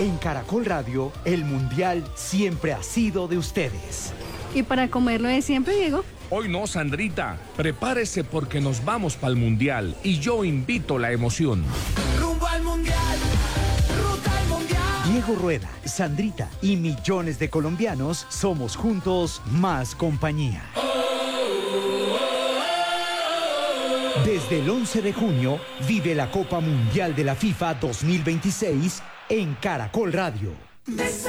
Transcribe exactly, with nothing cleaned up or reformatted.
En Caracol Radio, el Mundial siempre ha sido de ustedes. ¿Y para comerlo de siempre, Diego? Hoy no, Sandrita. Prepárese porque nos vamos para el Mundial y yo invito la emoción. Rumbo al Mundial, ruta al Mundial. Diego Rueda, Sandrita y millones de colombianos somos juntos más compañía. Desde el once de junio, vive la Copa Mundial de la FIFA dos mil veintiséis en Caracol Radio.